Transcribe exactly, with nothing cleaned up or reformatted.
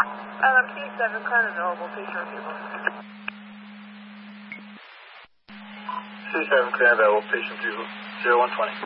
Um, C seven, current available, please refusal. C seven, current available, patient refusal, zero one twenty.